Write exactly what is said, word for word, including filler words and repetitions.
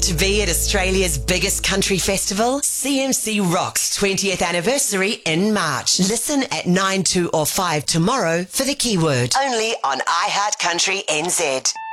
To be at Australia's biggest country festival, C M C Rock's twentieth anniversary in March. Listen at nine, two or five tomorrow for the keyword. Only on iHeart Country N Z.